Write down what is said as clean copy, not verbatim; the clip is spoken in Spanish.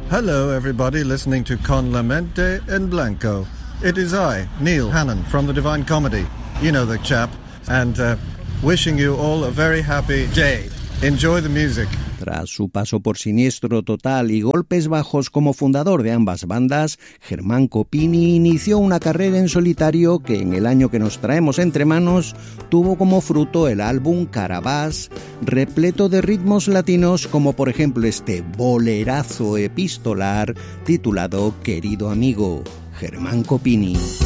Hello, everybody listening to Con la mente en blanco. It is I, Neil Hannon, from the Divine Comedy. You know the chap. And wishing you all a very happy day. Enjoy the music. Tras su paso por Siniestro Total y Golpes Bajos como fundador de ambas bandas, Germán Copini inició una carrera en solitario que en el año que nos traemos entre manos tuvo como fruto el álbum Carabás, repleto de ritmos latinos como por ejemplo este bolerazo epistolar titulado Querido Amigo, Germán Copini.